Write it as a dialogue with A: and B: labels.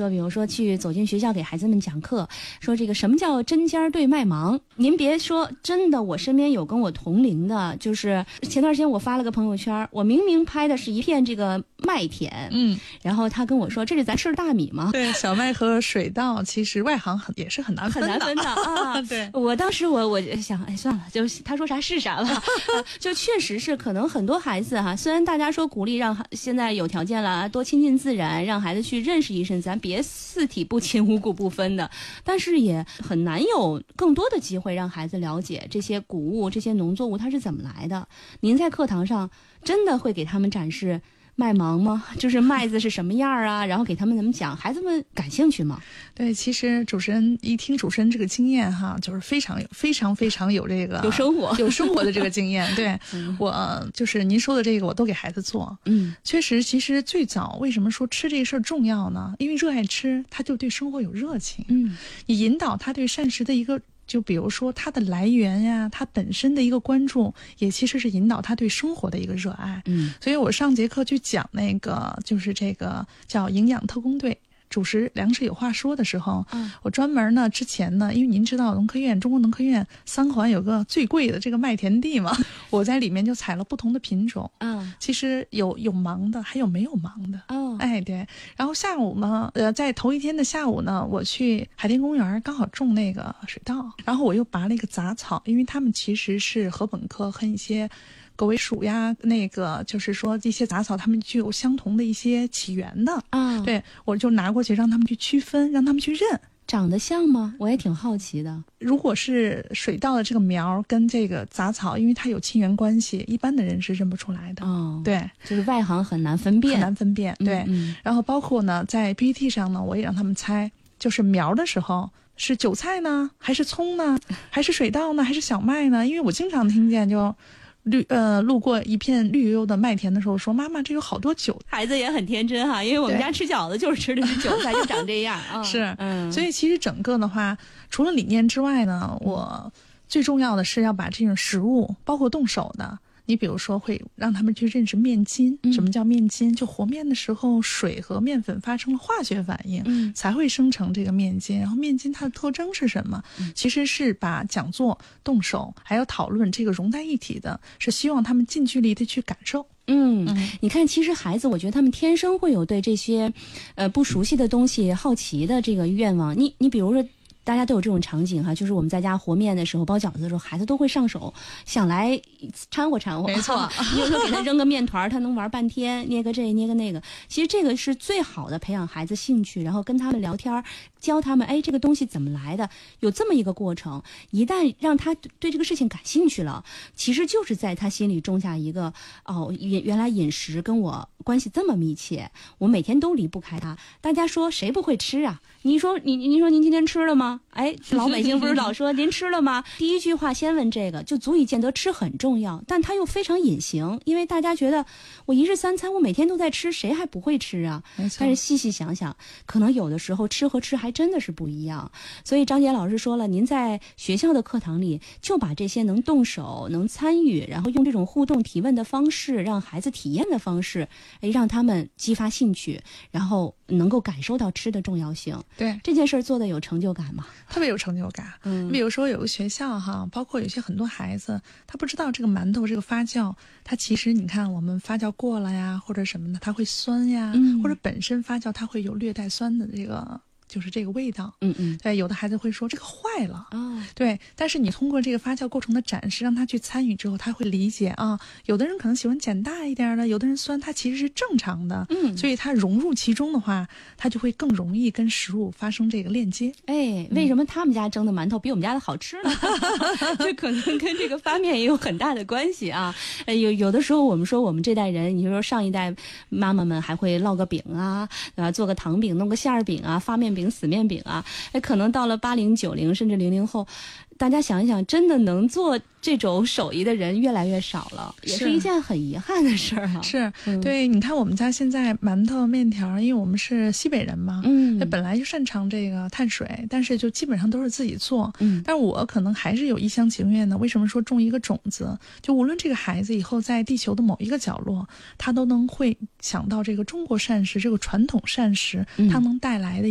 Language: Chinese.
A: 说比如说去走进学校给孩子们讲课，说这个什么叫针尖对麦芒。您别说，真的，我身边有跟我同龄的，就是前段时间我发了个朋友圈，我明明拍的是一片这个麦田，然后他跟我说这是咱吃的大米吗？
B: 对，小麦和水稻其实外行也是很难分的
A: 啊。对，我当时我想，哎，算了，就他说啥是啥了。就确实是，可能很多孩子哈，虽然大家说鼓励让现在有条件了多亲近自然，让孩子去认识一身，咱别四体不勤五谷不分的，但是也很难有更多的机会让孩子了解这些谷物、这些农作物它是怎么来的。您在课堂上真的会给他们展示麦芒吗？就是麦子是什么样啊？然后给他们怎么讲，孩子们感兴趣吗？
B: 对，其实主持人一听主持人这个经验哈，就是非常有这个
A: 有生活
B: 的这个经验。对，我就是您说的这个，我都给孩子做。确实，其实最早为什么说吃这个事儿重要呢？因为热爱吃，他就对生活有热情。你引导他对膳食的一个。就比如说它的来源呀，它本身的一个关注，也其实是引导他对生活的一个热爱。所以我上节课去讲那个，就是这个叫营养特工队。主食粮食有话说的时候，我专门呢之前呢，因为您知道农科院中国农科院3环有个最贵的这个麦田地嘛，我在里面就采了不同的品种。其实有芒的，还有没有芒的。哎，对。然后下午呢，在头一天的下午呢，我去海淀公园刚好种那个水稻，然后我又拔了一个杂草，因为它们其实是禾本科和一些狗尾鼠呀，那个就是说一些杂草，它们具有相同的一些起源的。对，我就拿过去让他们去区分，让他们去认。
A: 长得像吗？我也挺好奇的。
B: 如果是水稻的这个苗跟这个杂草，因为它有亲缘关系，一般的人是认不出来的。对，
A: 就是外行很难分辨。
B: 对。然后包括呢，在 PPT 上呢，我也让他们猜，就是苗的时候是韭菜呢，还是葱呢，还是水稻呢，还是小麦呢？因为我经常听见就。路过一片绿油油的麦田的时候说，妈妈这有好多韭菜。
A: 孩子也很天真哈，因为我们家吃饺子就是吃的是韭菜，就长这样啊。
B: 是，所以其实整个的话，除了理念之外呢，我最重要的是要把这种食物，包括动手的。你比如说会让他们去认识面筋，什么叫面筋？就和面的时候，水和面粉发生了化学反应，才会生成这个面筋。然后面筋它的特征是什么？其实是把讲座、动手还有讨论这个融在一体的，是希望他们近距离的去感受。
A: 你看，其实孩子，我觉得他们天生会有对这些，不熟悉的东西好奇的这个愿望。你比如说。大家都有这种场景哈，就是我们在家和面的时候、包饺子的时候，孩子都会上手，想来掺和。
B: 没错，
A: 你有时候给他扔个面团，他能玩半天，捏个这捏个那个。其实这个是最好的培养孩子兴趣，然后跟他们聊天，教他们，哎，这个东西怎么来的，有这么一个过程。一旦让他对这个事情感兴趣了，其实就是在他心里种下一个原来饮食跟我关系这么密切，我每天都离不开它。大家说谁不会吃啊？你说您说您今天吃了吗？哎，老百姓不是老说您吃了吗？第一句话先问这个，就足以见得吃很重要，但它又非常隐形，因为大家觉得我一日三餐我每天都在吃，谁还不会吃啊？但是细细想想，可能有的时候吃和吃还真的是不一样。所以张杰老师说了，您在学校的课堂里就把这些能动手、能参与，然后用这种互动提问的方式，让孩子体验的方式，让他们激发兴趣，然后能够感受到吃的重要性。
B: 对，
A: 这件事做的有成就感吗？
B: 特别有成就感。比如说有个学校哈，包括有些很多孩子，他不知道这个馒头这个发酵，它其实你看我们发酵过了呀，或者什么的，它会酸呀，或者本身发酵它会有略带酸的这个。就是这个味道，对，有的孩子会说这个坏了，对，但是你通过这个发酵过程的展示，让他去参与之后，他会理解啊。有的人可能喜欢碱大一点的，有的人酸，它其实是正常的，所以他融入其中的话，他就会更容易跟食物发生这个链接。
A: 哎，为什么他们家蒸的馒头比我们家的好吃呢？这可能跟这个发面也有很大的关系啊。有的时候我们说我们这代人，你说上一代妈妈们还会烙个饼啊，做个糖饼，弄个馅儿饼啊，发面饼。死面饼啊，可能到了80、90甚至00后，大家想一想，真的能做这种手艺的人越来越少了，也是一件很遗憾的事儿啊。
B: 是，对，你看我们家现在馒头、面条，因为我们是西北人嘛，本来就擅长这个碳水，但是就基本上都是自己做。但是我可能还是有一厢情愿的。为什么说种一个种子？就无论这个孩子以后在地球的某一个角落，他都能会想到这个中国膳食，这个传统膳食，它能带来的